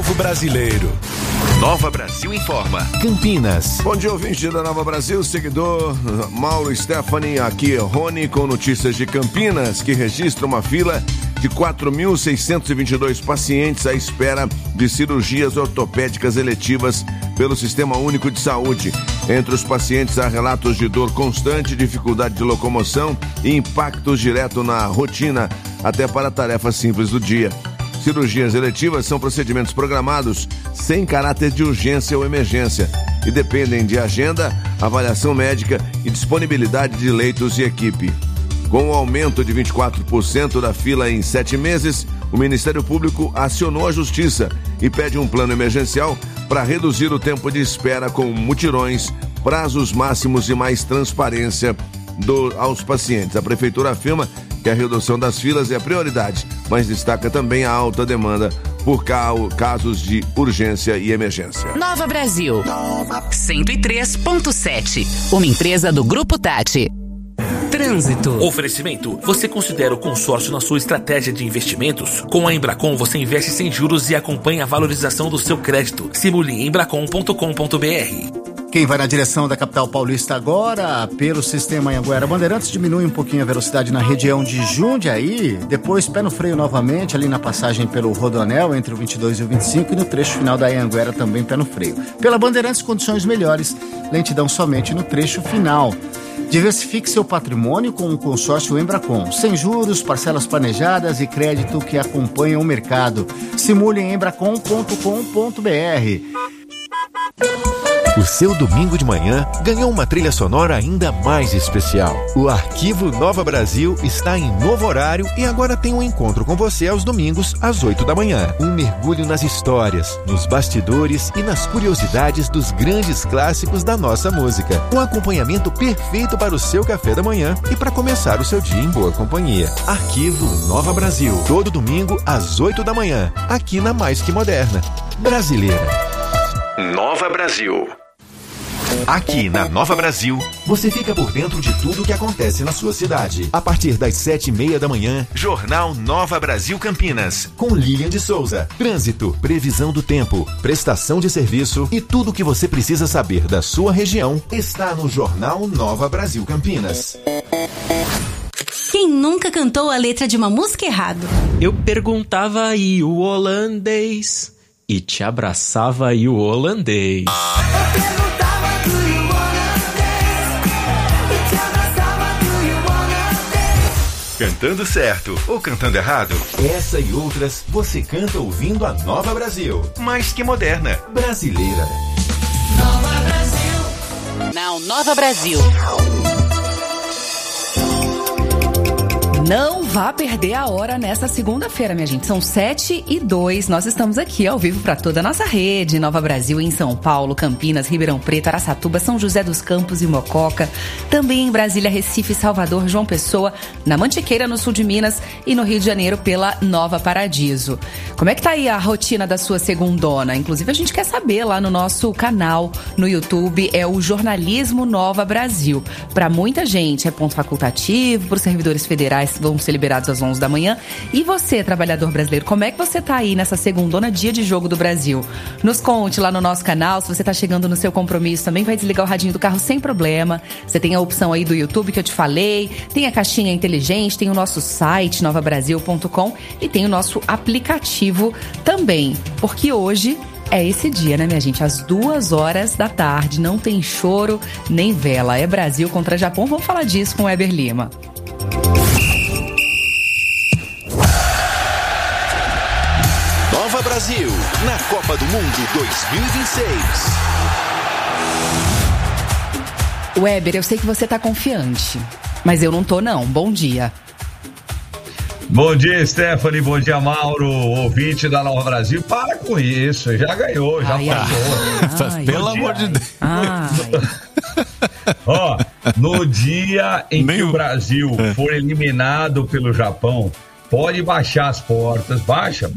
povo brasileiro. Nova Brasil informa. Campinas. Bom dia, ouvinte da Nova Brasil, seguidor Mauro Stephanie, aqui é Rony com notícias de Campinas, que registra uma fila de 4.622 pacientes à espera de cirurgias ortopédicas eletivas pelo Sistema Único de Saúde. Entre os pacientes há relatos de dor constante, dificuldade de locomoção e impactos direto na rotina, até para tarefas simples do dia. Cirurgias eletivas são procedimentos programados sem caráter de urgência ou emergência e dependem de agenda, avaliação médica e disponibilidade de leitos e equipe. Com o aumento de 24% da fila em 7 meses, o Ministério Público acionou a Justiça e pede um plano emergencial para reduzir o tempo de espera com mutirões, prazos máximos e mais transparência aos pacientes. A Prefeitura afirma que a redução das filas é a prioridade, mas destaca também a alta demanda por casos de urgência e emergência. Nova Brasil, 103.7, uma empresa do Grupo Tati. Trânsito. Oferecimento. Você considera o consórcio na sua estratégia de investimentos? Com a Embracon, você investe sem juros e acompanha a valorização do seu crédito. Simule em embracon.com.br. Quem vai na direção da capital paulista agora, pelo sistema Anhanguera Bandeirantes, diminui um pouquinho a velocidade na região de Jundiaí, depois pé no freio novamente ali na passagem pelo Rodoanel, entre o 22 e o 25, e no trecho final da Anhanguera também pé no freio. Pela Bandeirantes, condições melhores, lentidão somente no trecho final. Diversifique seu patrimônio com o consórcio Embracon, sem juros, parcelas planejadas e crédito que acompanham o mercado. Simule em embracon.com.br. O seu domingo de manhã ganhou uma trilha sonora ainda mais especial. O Arquivo Nova Brasil está em novo horário e agora tem um encontro com você aos domingos às 8 da manhã. Um mergulho nas histórias, nos bastidores e nas curiosidades dos grandes clássicos da nossa música. Um acompanhamento perfeito para o seu café da manhã e para começar o seu dia em boa companhia. Arquivo Nova Brasil, todo domingo às 8 da manhã, aqui na Mais Que Moderna. Brasileira. Nova Brasil. Aqui na Nova Brasil, você fica por dentro de tudo que acontece na sua cidade. A partir das 7:30 da manhã, Jornal Nova Brasil Campinas, com Lilian de Souza. Trânsito, previsão do tempo, prestação de serviço e tudo o que você precisa saber da sua região está no Jornal Nova Brasil Campinas. Quem nunca cantou a letra de uma música errado? Eu perguntava aí o holandês e te abraçava aí o holandês. Cantando certo ou cantando errado? Essa e outras você canta ouvindo a Nova Brasil. Mais que moderna. Brasileira. Nova Brasil. Não, Nova Brasil. Não vá perder a hora nessa segunda-feira, minha gente. São 7:02. Nós estamos aqui ao vivo para toda a nossa rede. Nova Brasil em São Paulo, Campinas, Ribeirão Preto, Araçatuba, São José dos Campos e Mococa. Também em Brasília, Recife, Salvador, João Pessoa, na Mantiqueira, no sul de Minas e no Rio de Janeiro pela Nova Paradiso. Como é que tá aí a rotina da sua segundona? Inclusive, a gente quer saber lá no nosso canal no YouTube. É o Jornalismo Nova Brasil. Para muita gente é ponto facultativo, para os servidores federais vão ser liberados às 11 da manhã. E você, trabalhador brasileiro, como é que você tá aí nessa segundona, dia de jogo do Brasil? Nos conte lá no nosso canal. Se você tá chegando no seu compromisso, também vai desligar o radinho do carro sem problema. Você tem a opção aí do YouTube que eu te falei, tem a caixinha inteligente, tem o nosso site novabrasil.com e tem o nosso aplicativo também. Porque hoje é esse dia, né, minha gente? Às 2 da tarde, não tem choro nem vela. É Brasil contra Japão. Vamos falar disso com o Weber Lima. Nova Brasil, na Copa do Mundo 2026. Weber, eu sei que você tá confiante, mas eu não tô não. Bom dia. Bom dia, Stephanie, bom dia, Mauro, ouvinte da Nova Brasil. Para com isso, já ganhou, já passou. Pelo amor de Deus. Ó, no dia em que o Brasil for eliminado pelo Japão, pode baixar as portas, baixa.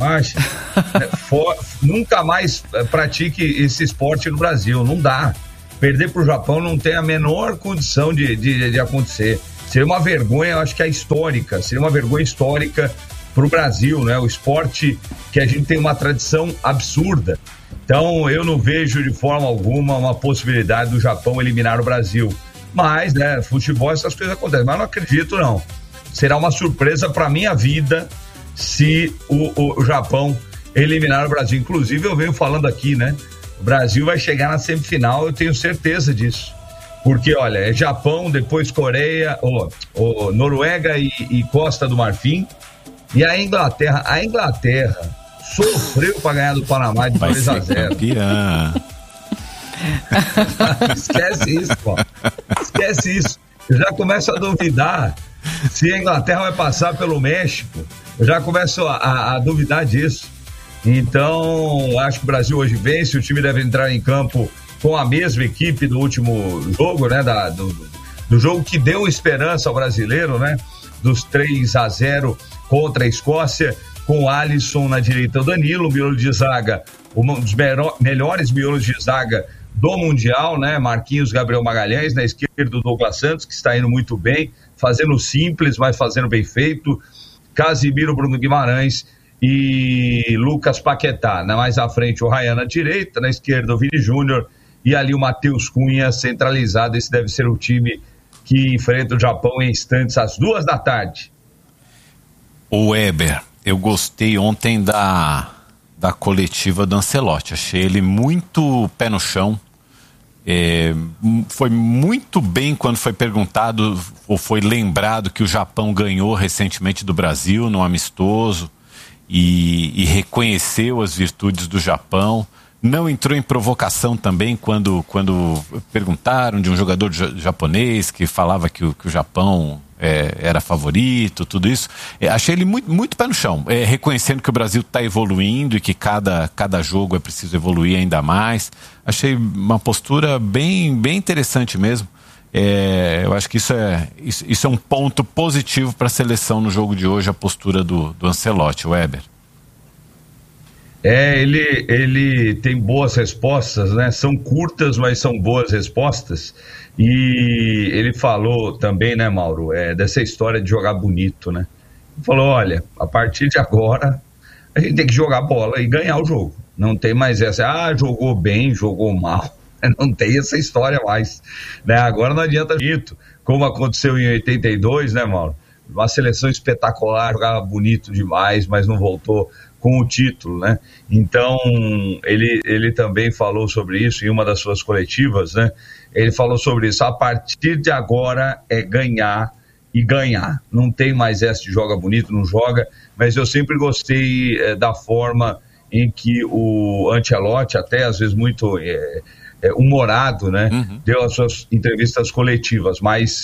Nunca mais pratique esse esporte no Brasil, não dá. Perder pro Japão não tem a menor condição de acontecer. Seria uma vergonha, eu acho que é histórica, seria uma vergonha histórica para o Brasil, né? O esporte que a gente tem uma tradição absurda. Então, eu não vejo de forma alguma uma possibilidade do Japão eliminar o Brasil. Mas, né, futebol, essas coisas acontecem. Mas não acredito, não. Será uma surpresa para a minha vida se o Japão eliminar o Brasil. Inclusive, eu venho falando aqui, né? O Brasil vai chegar na semifinal, eu tenho certeza disso. Porque, olha, é Japão, depois Coreia, Noruega e Costa do Marfim. E a Inglaterra sofreu para ganhar do Panamá de 2-0. Esquece isso, pô. Esquece isso. Eu já começo a duvidar se a Inglaterra vai passar pelo México. Eu já começo a duvidar disso. Então, acho que o Brasil hoje vence. O time deve entrar em campo com a mesma equipe do último jogo, né? Do jogo que deu esperança ao brasileiro, né? Dos 3-0 contra a Escócia, com o Alisson na direita, o Danilo, o miolo de zaga, um dos melhores miolos de zaga do Mundial, né? Marquinhos, Gabriel Magalhães, na esquerda o Douglas Santos, que está indo muito bem, fazendo simples, mas fazendo bem feito, Casimiro, Bruno Guimarães e Lucas Paquetá, mais à frente o Ryan na direita, na esquerda o Vini Júnior e ali o Matheus Cunha centralizado. Esse deve ser o time que enfrenta o Japão em instantes às 14h. O Weber, eu gostei ontem da coletiva do Ancelotti, achei ele muito pé no chão, foi muito bem quando foi perguntado ou foi lembrado que o Japão ganhou recentemente do Brasil no amistoso e reconheceu as virtudes do Japão. Não entrou em provocação também quando perguntaram de um jogador japonês que falava que o Japão era favorito, tudo isso. Achei ele muito, muito pé no chão, reconhecendo que o Brasil está evoluindo e que cada jogo é preciso evoluir ainda mais. Achei uma postura bem, bem interessante mesmo. Eu acho que isso é um ponto positivo para a seleção no jogo de hoje, a postura do Ancelotti, Weber. Ele tem boas respostas, né? São curtas, mas são boas respostas. E ele falou também, né, Mauro, dessa história de jogar bonito, né? Ele falou, olha, a partir de agora a gente tem que jogar bola e ganhar o jogo. Não tem mais essa, jogou bem, jogou mal. Não tem essa história mais, né? Agora não adianta bonito, como aconteceu em 82, né, Mauro? Uma seleção espetacular, jogava bonito demais, mas não voltou com o título, né? Então, ele também falou sobre isso em uma das suas coletivas, né? Ele falou sobre isso, a partir de agora é ganhar e ganhar. Não tem mais essa de joga bonito, não joga, mas eu sempre gostei da forma em que o Ancelotti, até às vezes muito humorado, né? Deu as suas entrevistas coletivas, mas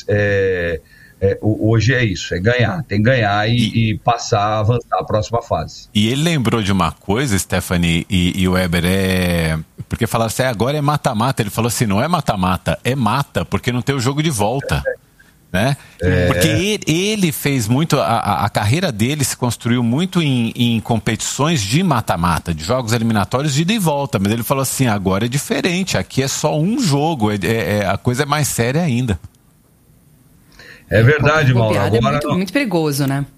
hoje é isso, é ganhar, tem que ganhar e passar, avançar a próxima fase. E ele lembrou de uma coisa, Stephanie e Weber, porque falaram assim, agora é mata-mata, ele falou assim, não é mata-mata, é mata, porque não tem o jogo de volta, né? Porque ele fez muito, a carreira dele se construiu muito em competições de mata-mata, de jogos eliminatórios de ida e volta, mas ele falou assim, agora é diferente, aqui é só um jogo, a coisa é mais séria ainda. É verdade, Mauro. Agora é muito perigoso, né?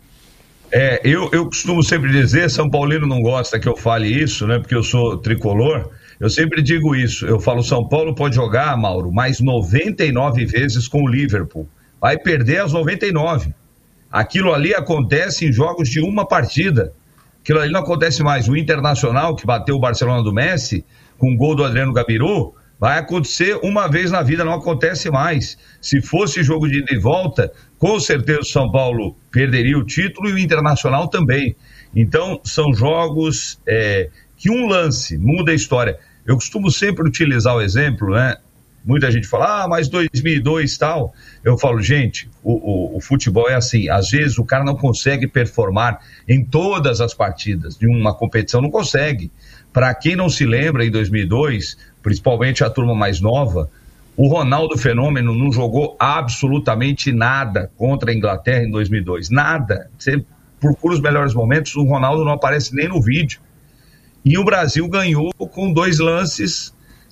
Eu costumo sempre dizer, São Paulino não gosta que eu fale isso, né? Porque eu sou tricolor. Eu sempre digo isso. Eu falo, São Paulo pode jogar, Mauro, mais 99 vezes com o Liverpool. Vai perder as 99. Aquilo ali acontece em jogos de uma partida. Aquilo ali não acontece mais. O Internacional, que bateu o Barcelona do Messi, com o gol do Adriano Gabiru, vai acontecer uma vez na vida, não acontece mais. Se fosse jogo de ida e volta, com certeza o São Paulo perderia o título e o Internacional também. Então, são jogos que um lance muda a história. Eu costumo sempre utilizar o exemplo, né? Muita gente fala, mas 2002 e tal. Eu falo, gente, o futebol é assim, às vezes o cara não consegue performar em todas as partidas de uma competição, não consegue. Para quem não se lembra, em 2002, principalmente a turma mais nova, o Ronaldo Fenômeno não jogou absolutamente nada contra a Inglaterra em 2002. Nada. Você procura os melhores momentos, o Ronaldo não aparece nem no vídeo. E o Brasil ganhou com 2 lances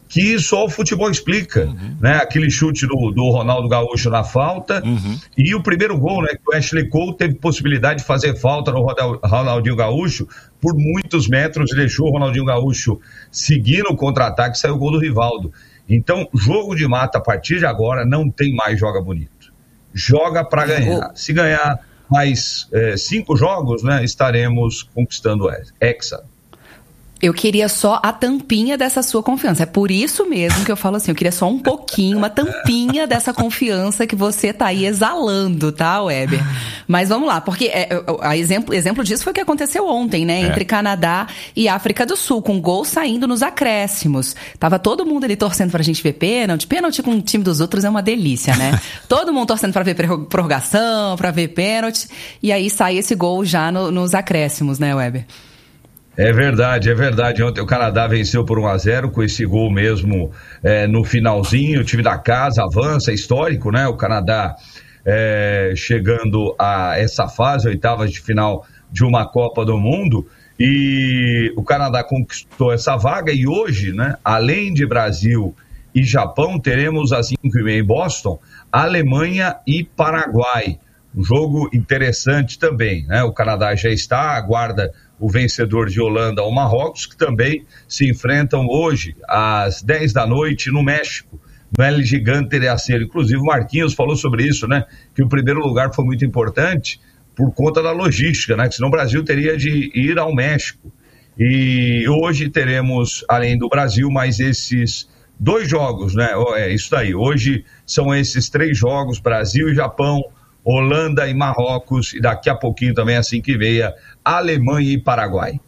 que só o futebol explica, né? Aquele chute do Ronaldo Gaúcho na falta, e o primeiro gol, né? Que o Ashley Cole teve possibilidade de fazer falta no Ronaldinho Gaúcho por muitos metros, deixou o Ronaldinho Gaúcho seguir no contra-ataque, saiu o gol do Rivaldo. Então, jogo de mata a partir de agora não tem mais joga bonito. Joga para ganhar. Se ganhar mais 5 jogos, né? Estaremos conquistando o Hexa. Eu queria só a tampinha dessa sua confiança. É por isso mesmo que eu falo assim, eu queria só um pouquinho, uma tampinha dessa confiança que você tá aí exalando, tá, Weber? Mas vamos lá, porque exemplo disso foi o que aconteceu ontem, né? Entre Canadá e África do Sul, com gol saindo nos acréscimos. Tava todo mundo ali torcendo pra gente ver pênalti. Pênalti com o time dos outros é uma delícia, né? Todo mundo torcendo pra ver prorrogação, pra ver pênalti. E aí sai esse gol já nos acréscimos, né, Weber? É verdade. Ontem o Canadá venceu por 1-0 com esse gol mesmo no finalzinho. O time da casa avança, é histórico, né? O Canadá chegando a essa fase, oitavas de final de uma Copa do Mundo. E o Canadá conquistou essa vaga e hoje, né? Além de Brasil e Japão, teremos às 5h30 em Boston, Alemanha e Paraguai. Um jogo interessante também, né? O Canadá já aguarda o vencedor de Holanda ou Marrocos, que também se enfrentam hoje, às 10 da noite, no México, no El Gigante de Acero. Inclusive, o Marquinhos falou sobre isso, né? Que o primeiro lugar foi muito importante por conta da logística, né? Que senão o Brasil teria de ir ao México. E hoje teremos, além do Brasil, mais esses 2 jogos, né? É isso daí. Hoje são esses 3 jogos, Brasil e Japão, Holanda e Marrocos, e daqui a pouquinho também, assim que veio, Alemanha e Paraguai.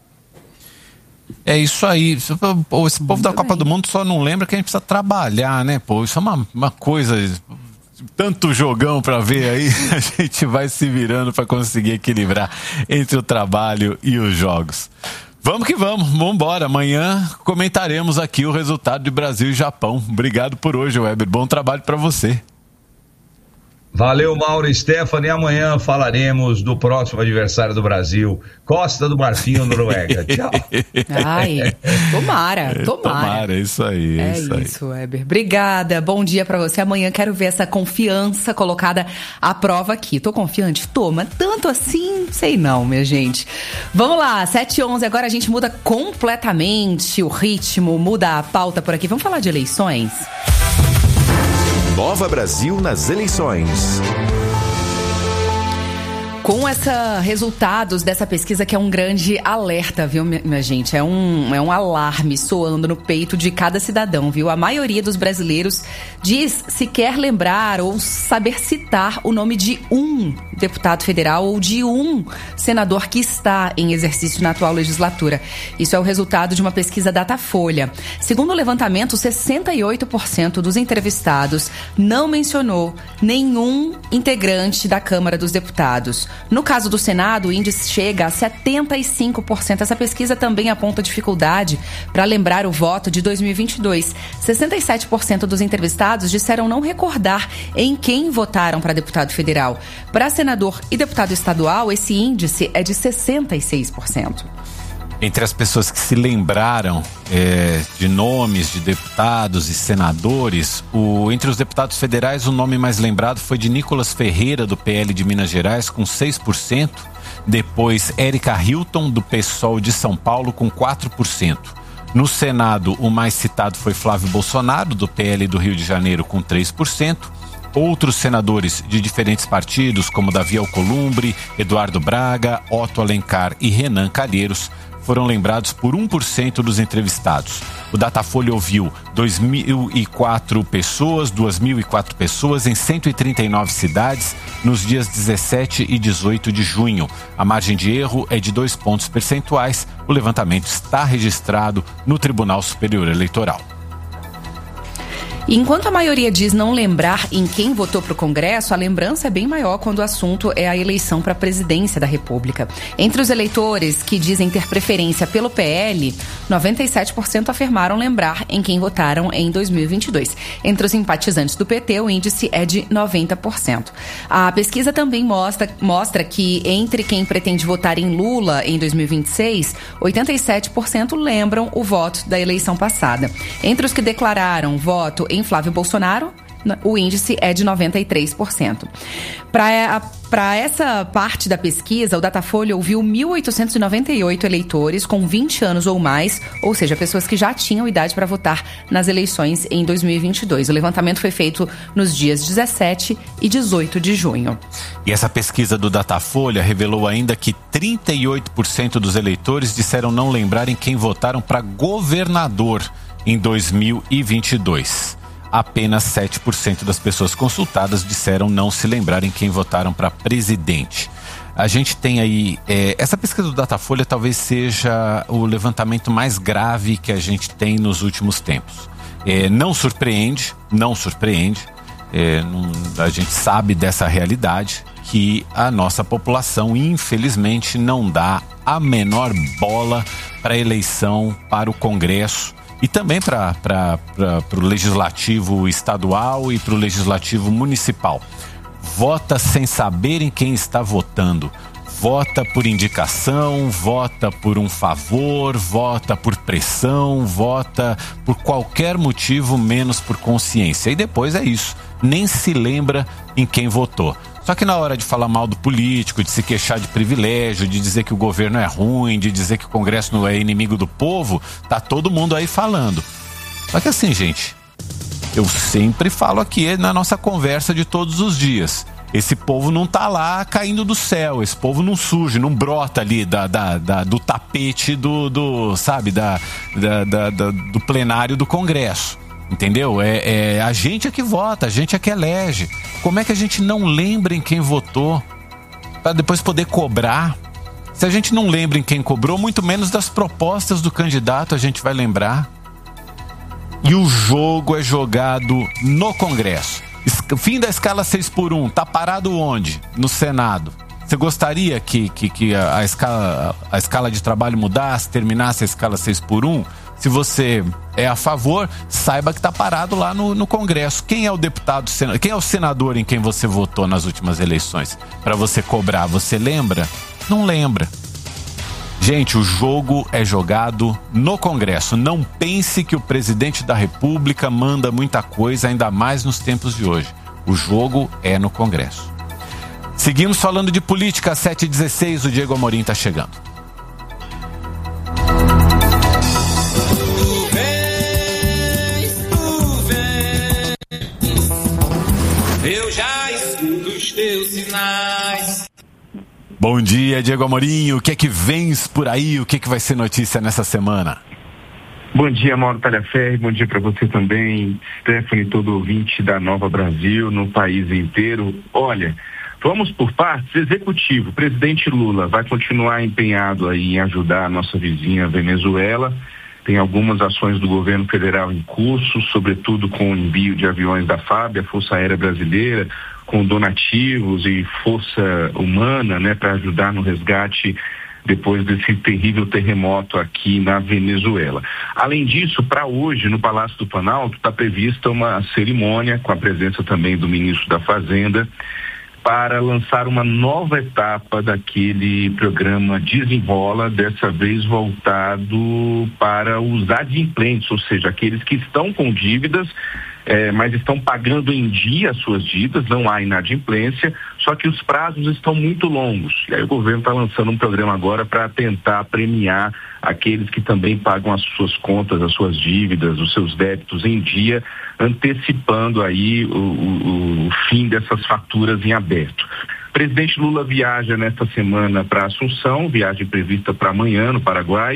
É isso aí. Esse povo da Copa do Mundo só não lembra que a gente precisa trabalhar, né, pô? Isso é uma coisa... Tanto jogão pra ver aí, a gente vai se virando pra conseguir equilibrar entre o trabalho e os jogos. Vamos que vamos embora. Amanhã comentaremos aqui o resultado de Brasil e Japão. Obrigado por hoje, Weber. Bom trabalho pra você. Valeu, Mauro e Stephanie. Amanhã falaremos do próximo adversário do Brasil, Costa do Marfim ou Noruega. Tchau. Ai, tomara. Tomara, isso aí. É isso, Weber. Obrigada, bom dia pra você. Amanhã quero ver essa confiança colocada à prova aqui. Tô confiante? Tô, mas tanto assim, sei não, minha gente. Vamos lá, 7h11, agora a gente muda completamente o ritmo, muda a pauta por aqui. Vamos falar de eleições? Nova Brasil nas eleições. Com resultados dessa pesquisa, que é um grande alerta, viu, minha gente? É um alarme soando no peito de cada cidadão, viu? A maioria dos brasileiros diz se quer lembrar ou saber citar o nome de um deputado federal ou de um senador que está em exercício na atual legislatura. Isso é o resultado de uma pesquisa Datafolha. Segundo o levantamento, 68% dos entrevistados não mencionou nenhum integrante da Câmara dos Deputados. No caso do Senado, o índice chega a 75%. Essa pesquisa também aponta dificuldade para lembrar o voto de 2022. 67% dos entrevistados disseram não recordar em quem votaram para deputado federal. Para senador e deputado estadual, esse índice é de 66%. Entre as pessoas que se lembraram de nomes de deputados e senadores, entre os deputados federais, o nome mais lembrado foi de Nicolas Ferreira, do PL de Minas Gerais, com 6%. Depois, Érica Hilton, do PSOL de São Paulo, com 4%. No Senado, o mais citado foi Flávio Bolsonaro, do PL do Rio de Janeiro, com 3%. Outros senadores de diferentes partidos, como Davi Alcolumbre, Eduardo Braga, Otto Alencar e Renan Calheiros, foram lembrados por 1% dos entrevistados. O Datafolha ouviu 2.004 pessoas em 139 cidades nos dias 17 e 18 de junho. A margem de erro é de 2 pontos percentuais. O levantamento está registrado no Tribunal Superior Eleitoral. E enquanto a maioria diz não lembrar em quem votou para o Congresso, a lembrança é bem maior quando o assunto é a eleição para a presidência da República. Entre os eleitores que dizem ter preferência pelo PL, 97% afirmaram lembrar em quem votaram em 2022. Entre os simpatizantes do PT, o índice é de 90%. A pesquisa também mostra que entre quem pretende votar em Lula em 2026, 87% lembram o voto da eleição passada. Entre os que declararam voto em Flávio Bolsonaro, o índice é de 93%. Para essa parte da pesquisa, o Datafolha ouviu 1.898 eleitores com 20 anos ou mais, ou seja, pessoas que já tinham idade para votar nas eleições em 2022. O levantamento foi feito nos dias 17 e 18 de junho. E essa pesquisa do Datafolha revelou ainda que 38% dos eleitores disseram não lembrar em quem votaram para governador em 2022. Apenas 7% das pessoas consultadas disseram não se lembrar em quem votaram para presidente. A gente tem aí... essa pesquisa do Datafolha talvez seja o levantamento mais grave que a gente tem nos últimos tempos. Não surpreende. A gente sabe dessa realidade, que a nossa população, infelizmente, não dá a menor bola para a eleição para o Congresso e também para o legislativo estadual e para o legislativo municipal. Vota sem saber em quem está votando. Vota por indicação, vota por um favor, vota por pressão, vota por qualquer motivo, menos por consciência. E depois é isso, nem se lembra em quem votou. Só que na hora de falar mal do político, de se queixar de privilégio, de dizer que o governo é ruim, de dizer que o Congresso não é inimigo do povo, tá todo mundo aí falando. Só que assim, gente, eu sempre falo aqui na nossa conversa de todos os dias, esse povo não tá lá caindo do céu, esse povo não surge, não brota ali do tapete do plenário do Congresso. Entendeu? A gente é que vota, a gente é que elege. Como é que a gente não lembra em quem votou para depois poder cobrar? Se a gente não lembra em quem cobrou, muito menos das propostas do candidato a gente vai lembrar. E o jogo é jogado no Congresso. Fim da escala 6x1, tá parado onde? No Senado. Você gostaria que a escala de trabalho mudasse, terminasse a escala 6x1? Se você é a favor, saiba que está parado lá no Congresso. Quem é o deputado, quem é o senador em quem você votou nas últimas eleições? Para você cobrar, você lembra? Não lembra. Gente, o jogo é jogado no Congresso. Não pense que o presidente da República manda muita coisa, ainda mais nos tempos de hoje. O jogo é no Congresso. Seguimos falando de política, 7h16, o Diego Amorim está chegando. Eu já escuto os teus sinais. Bom dia, Diego Amorim. O que é que vens por aí? O que é que vai ser notícia nessa semana? Bom dia, Mauro Talhaferri. Bom dia para você também, Stephanie, todo ouvinte da Nova Brasil, no país inteiro. Olha, vamos por partes. Executivo, presidente Lula vai continuar empenhado aí em ajudar a nossa vizinha Venezuela. Tem algumas ações do governo federal em curso, sobretudo com o envio de aviões da FAB, a Força Aérea Brasileira, com donativos e força humana, né, para ajudar no resgate depois desse terrível terremoto aqui na Venezuela. Além disso, para hoje, no Palácio do Planalto, está prevista uma cerimônia com a presença também do ministro da Fazenda, para lançar uma nova etapa daquele programa Desenrola, dessa vez voltado para os adimplentes, ou seja, aqueles que estão com dívidas, mas estão pagando em dia as suas dívidas, não há inadimplência, só que os prazos estão muito longos. E aí o governo está lançando um programa agora para tentar premiar aqueles que também pagam as suas contas, as suas dívidas, os seus débitos em dia, antecipando aí o fim dessas faturas em aberto. O presidente Lula viaja nesta semana para Assunção, viagem prevista para amanhã no Paraguai,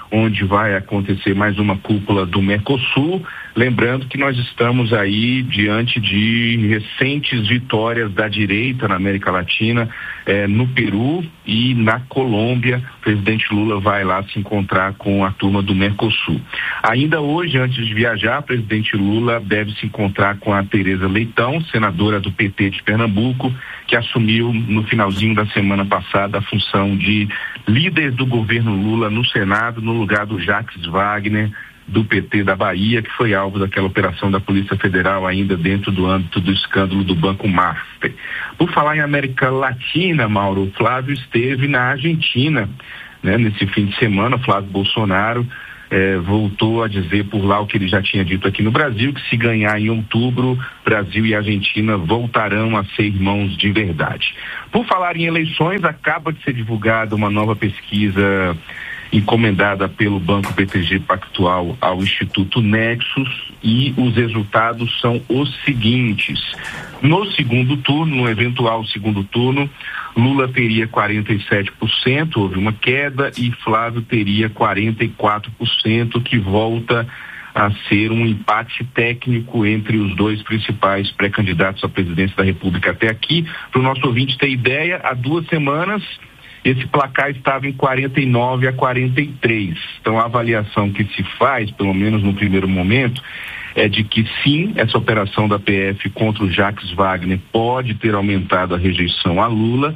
onde vai acontecer mais uma cúpula do Mercosul. Lembrando que nós estamos aí diante de recentes vitórias da direita na América Latina, no Peru e na Colômbia. O presidente Lula vai lá se encontrar com a turma do Mercosul. Ainda hoje, antes de viajar, o presidente Lula deve se encontrar com a Tereza Leitão, senadora do PT de Pernambuco, que assumiu no finalzinho da semana passada a função de líder do governo Lula no Senado, no lugar do Jacques Wagner, do PT da Bahia, que foi alvo daquela operação da Polícia Federal ainda dentro do âmbito do escândalo do Banco Master. Por falar em América Latina, Mauro, o Flávio esteve na Argentina, né, nesse fim de semana. Flávio Bolsonaro voltou a dizer por lá o que ele já tinha dito aqui no Brasil, que se ganhar em outubro, Brasil e Argentina voltarão a ser irmãos de verdade. Por falar em eleições, acaba de ser divulgada uma nova pesquisa encomendada pelo Banco BTG Pactual ao Instituto Nexus, e os resultados são os seguintes. No segundo turno, no eventual segundo turno, Lula teria 47%, houve uma queda, e Flávio teria 44%, que volta a ser um empate técnico entre os dois principais pré-candidatos à presidência da República até aqui. Para o nosso ouvinte ter ideia, há 2 semanas esse placar estava em 49-43. Então, a avaliação que se faz, pelo menos no primeiro momento, é de que sim, essa operação da PF contra o Jacques Wagner pode ter aumentado a rejeição a Lula,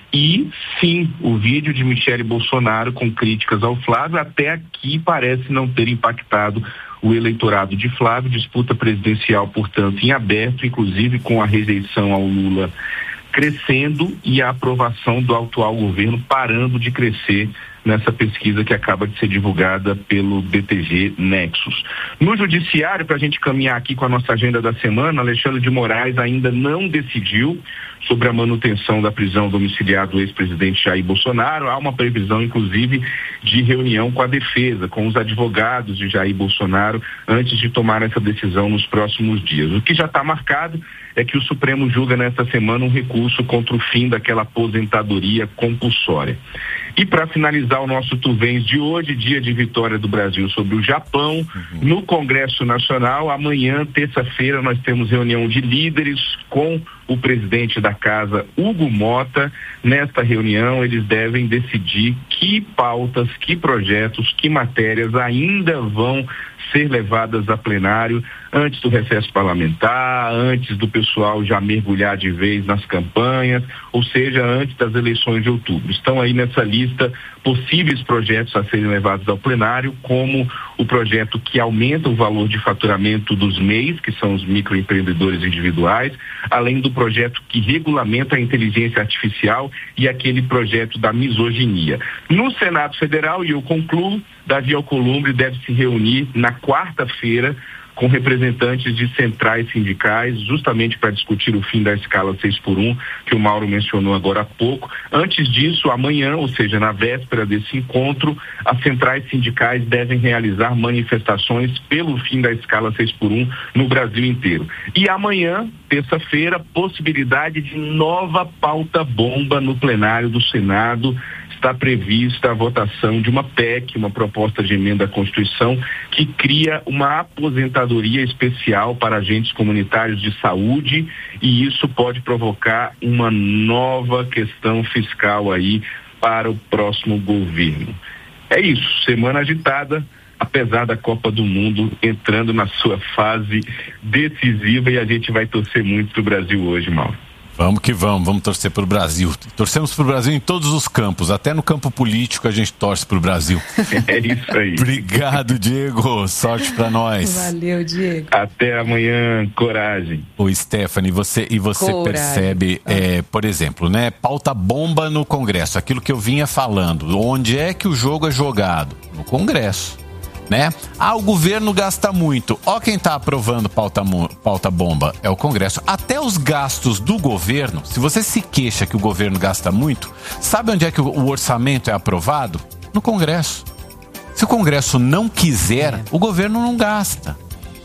e sim, o vídeo de Michele Bolsonaro com críticas ao Flávio até aqui parece não ter impactado o eleitorado de Flávio. Disputa presidencial, portanto, em aberto, inclusive com a rejeição ao Lula crescendo e a aprovação do atual governo parando de crescer nessa pesquisa que acaba de ser divulgada pelo BTG Nexus. No judiciário, para a gente caminhar aqui com a nossa agenda da semana, Alexandre de Moraes ainda não decidiu sobre a manutenção da prisão domiciliar do ex-presidente Jair Bolsonaro. Há uma previsão, inclusive, de reunião com a defesa, com os advogados de Jair Bolsonaro, antes de tomar essa decisão nos próximos dias. O que já está marcado é que o Supremo julga nesta semana um recurso contra o fim daquela aposentadoria compulsória. E para finalizar o nosso Tu Vens de hoje, dia de vitória do Brasil sobre o Japão, no Congresso Nacional, amanhã, terça-feira, nós temos reunião de líderes com o presidente da casa, Hugo Mota. Nesta reunião, eles devem decidir que pautas, que projetos, que matérias ainda vão ser levadas a plenário antes do recesso parlamentar, antes do pessoal já mergulhar de vez nas campanhas, ou seja, antes das eleições de outubro. Estão aí nessa lista possíveis projetos a serem levados ao plenário, como o projeto que aumenta o valor de faturamento dos MEIs, que são os microempreendedores individuais, além do projeto que regulamenta a inteligência artificial e aquele projeto da misoginia. No Senado Federal, e eu concluo, Davi Alcolumbre deve se reunir na quarta-feira com representantes de centrais sindicais, justamente para discutir o fim da escala 6x1, que o Mauro mencionou agora há pouco. Antes disso, amanhã, ou seja, na véspera desse encontro, as centrais sindicais devem realizar manifestações pelo fim da escala 6x1 no Brasil inteiro. E amanhã, terça-feira, possibilidade de nova pauta bomba no plenário do Senado. Está prevista a votação de uma PEC, uma proposta de emenda à Constituição, que cria uma aposentadoria especial para agentes comunitários de saúde, e isso pode provocar uma nova questão fiscal aí para o próximo governo. É isso, semana agitada, apesar da Copa do Mundo entrando na sua fase decisiva, e a gente vai torcer muito pro Brasil hoje, Mauro. Vamos que vamos torcer pro Brasil. Torcemos pro Brasil em todos os campos, até no campo político a gente torce pro Brasil. É isso aí. Obrigado, Diego. Sorte pra nós. Valeu, Diego. Até amanhã, coragem. Ô, Stephanie, você percebe, por exemplo, né, pauta bomba no Congresso, aquilo que eu vinha falando. Onde é que o jogo é jogado? No Congresso. Né? O governo gasta muito. Ó, quem está aprovando pauta bomba é o Congresso. Até os gastos do governo, se você se queixa que o governo gasta muito, sabe onde é que o orçamento é aprovado? No Congresso. Se o Congresso não quiser, o governo não gasta.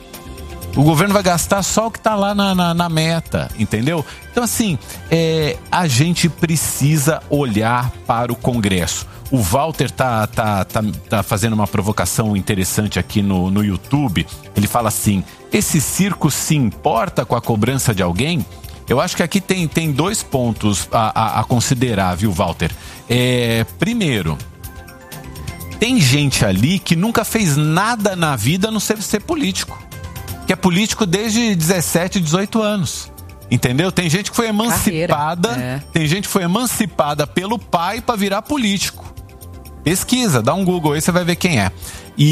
O governo vai gastar só o que está lá na meta, entendeu? Então, assim, a gente precisa olhar para o Congresso. O Walter tá fazendo uma provocação interessante aqui no YouTube. Ele fala assim: esse circo se importa com a cobrança de alguém? Eu acho que aqui tem 2 pontos a considerar, viu, Walter? Primeiro, tem gente ali que nunca fez nada na vida a não ser político. Que é político desde 17, 18 anos. Entendeu? Tem gente que foi emancipada. Tem gente que foi emancipada pelo pai para virar político. Pesquisa, dá um Google aí, você vai ver quem é.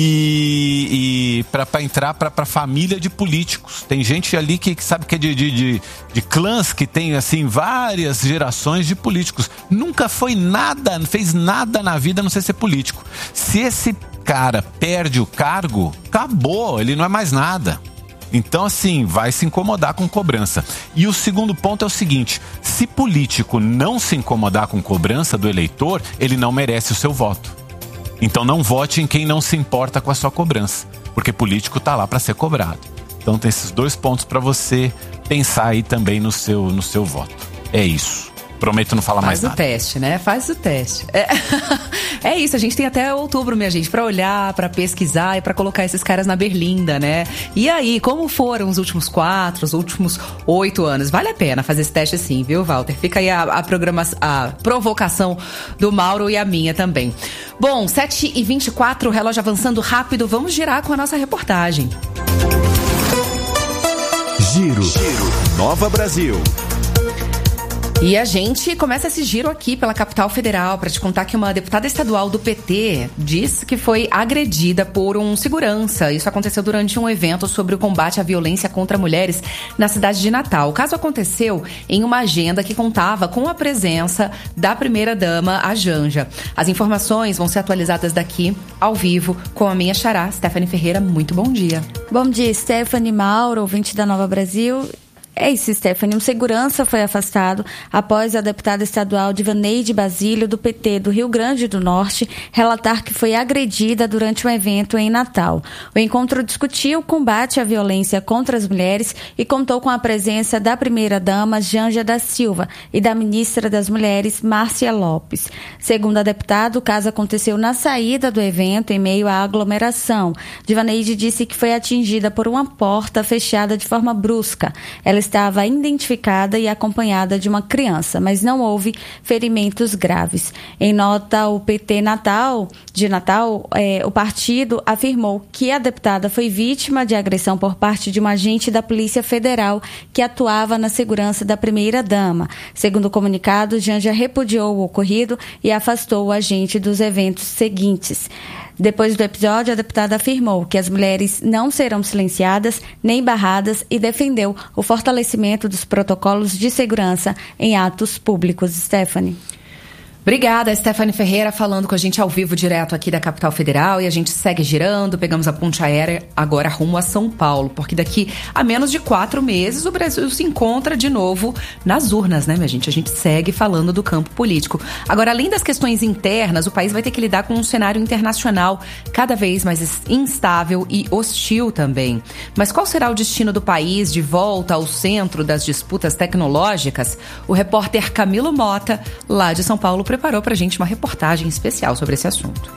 E para entrar para família de políticos. Tem gente ali que sabe que é de clãs que tem assim várias gerações de políticos. Nunca foi nada, fez nada na vida a não ser político. Se esse cara perde o cargo, acabou, ele não é mais nada. Então, assim, vai se incomodar com cobrança. E o segundo ponto é o seguinte: se político não se incomodar com cobrança do eleitor, ele não merece o seu voto. Então não vote em quem não se importa com a sua cobrança, porque político tá lá para ser cobrado. Então tem esses 2 pontos para você pensar aí também no seu voto. É isso. Prometo não falar mais nada. Faz o teste, né? Faz o teste. É isso, a gente tem até outubro, minha gente, pra olhar, pra pesquisar e pra colocar esses caras na berlinda, né? E aí, como foram os últimos 4, os últimos 8 anos? Vale a pena fazer esse teste sim, viu, Walter? Fica aí a provocação do Mauro e a minha também. Bom, 7h24, relógio avançando rápido, vamos girar com a nossa reportagem. Giro. Nova Brasil. E a gente começa esse giro aqui pela capital federal para te contar que uma deputada estadual do PT diz que foi agredida por um segurança. Isso aconteceu durante um evento sobre o combate à violência contra mulheres na cidade de Natal. O caso aconteceu em uma agenda que contava com a presença da primeira-dama, a Janja. As informações vão ser atualizadas daqui, ao vivo, com a minha xará, Stephanie Ferreira. Muito bom dia. Bom dia, Stephanie, Mauro, ouvinte da Nova Brasil. É isso, Stephanie. Um segurança foi afastado após a deputada estadual Divaneide Basílio, do PT do Rio Grande do Norte, relatar que foi agredida durante um evento em Natal. O encontro discutiu o combate à violência contra as mulheres e contou com a presença da primeira-dama, Janja da Silva, e da ministra das Mulheres, Márcia Lopes. Segundo a deputada, o caso aconteceu na saída do evento, em meio à aglomeração. Divaneide disse que foi atingida por uma porta fechada de forma brusca. Ela estava identificada e acompanhada de uma criança, mas não houve ferimentos graves. Em nota, o PT de Natal, o partido afirmou que a deputada foi vítima de agressão por parte de um agente da Polícia Federal que atuava na segurança da primeira-dama. Segundo o comunicado, Janja repudiou o ocorrido e afastou o agente dos eventos seguintes. Depois do episódio, a deputada afirmou que as mulheres não serão silenciadas nem barradas e defendeu o fortalecimento dos protocolos de segurança em atos públicos. Stephanie. Obrigada, Stephanie Ferreira, falando com a gente ao vivo, direto aqui da capital federal. E a gente segue girando, pegamos a ponte aérea agora rumo a São Paulo, porque daqui a menos de 4 meses o Brasil se encontra de novo nas urnas, né, minha gente? A gente segue falando do campo político. Agora, além das questões internas, o país vai ter que lidar com um cenário internacional cada vez mais instável e hostil também. Mas qual será o destino do país de volta ao centro das disputas tecnológicas? O repórter Camilo Mota, lá de São Paulo, preparou pra gente uma reportagem especial sobre esse assunto.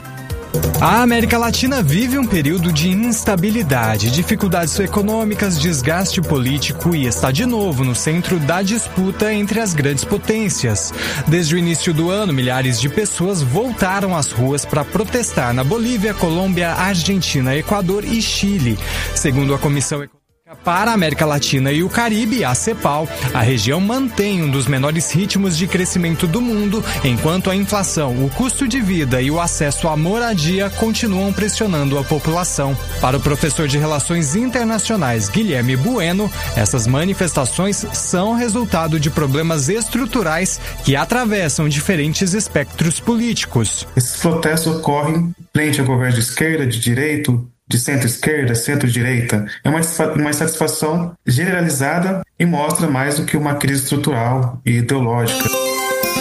A América Latina vive um período de instabilidade, dificuldades econômicas, desgaste político e está de novo no centro da disputa entre as grandes potências. Desde o início do ano, milhares de pessoas voltaram às ruas para protestar na Bolívia, Colômbia, Argentina, Equador e Chile. Segundo a Comissão Econômica para a América Latina e o Caribe, a CEPAL, a região mantém um dos menores ritmos de crescimento do mundo, enquanto a inflação, o custo de vida e o acesso à moradia continuam pressionando a população. Para o professor de Relações Internacionais Guilherme Bueno, essas manifestações são resultado de problemas estruturais que atravessam diferentes espectros políticos. Esses protestos ocorrem frente ao governo de esquerda, de direita, de centro-esquerda, centro-direita, é uma insatisfação generalizada e mostra mais do que uma crise estrutural e ideológica.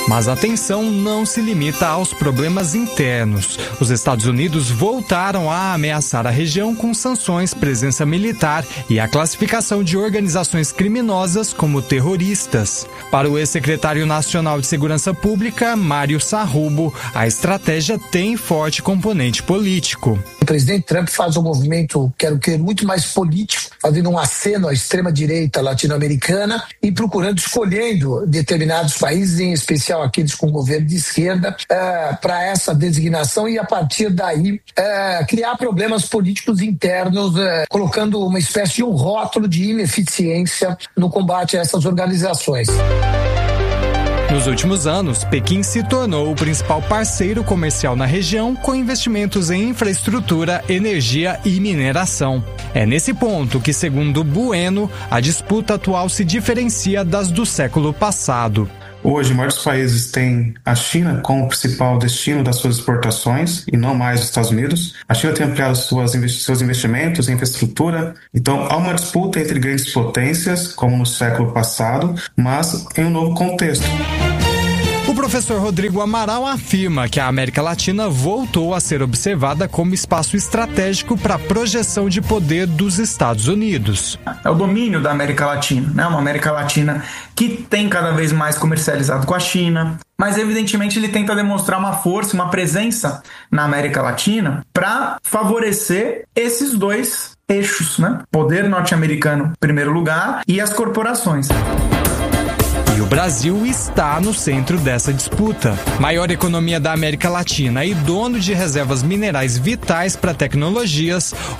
Mas a tensão não se limita aos problemas internos. Os Estados Unidos voltaram a ameaçar a região com sanções, presença militar e a classificação de organizações criminosas como terroristas. Para o ex-secretário nacional de Segurança Pública, Mário Sarrubo, a estratégia tem forte componente político. O presidente Trump faz um movimento, quero crer, muito mais político, fazendo um aceno à extrema-direita latino-americana e escolhendo determinados países, em especial aqueles com governo de esquerda, para essa designação e, a partir daí, criar problemas políticos internos, colocando uma espécie de um rótulo de ineficiência no combate a essas organizações. Nos últimos anos, Pequim se tornou o principal parceiro comercial na região, com investimentos em infraestrutura, energia e mineração. É nesse ponto que, segundo Bueno, a disputa atual se diferencia das do século passado. Hoje, os maiores países têm a China como principal destino das suas exportações e não mais os Estados Unidos. A China tem ampliado seus investimentos em infraestrutura. Então, há uma disputa entre grandes potências, como no século passado, mas em um novo contexto. O professor Rodrigo Amaral afirma que a América Latina voltou a ser observada como espaço estratégico para a projeção de poder dos Estados Unidos. É o domínio da América Latina, né? Uma América Latina que tem cada vez mais comercializado com a China, mas evidentemente ele tenta demonstrar uma força, uma presença na América Latina para favorecer esses dois eixos, né? Poder norte-americano em primeiro lugar e as corporações. E o Brasil está no centro dessa disputa. Maior economia da América Latina e dono de reservas minerais vitais para tecnologias,